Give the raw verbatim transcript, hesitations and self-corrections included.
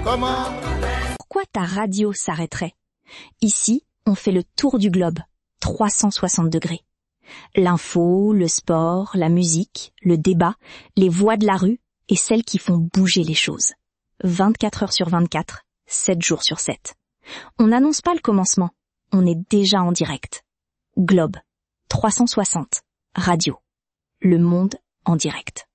Comment? Pourquoi ta radio s'arrêterait? Ici, on fait le tour du globe, trois cent soixante degrés. L'info, le sport, la musique, le débat, les voix de la rue et celles qui font bouger les choses. vingt-quatre heures sur vingt-quatre, sept jours sur sept. On n'annonce pas le commencement, on est déjà en direct. Globe, trois cent soixante, radio. Le monde en direct.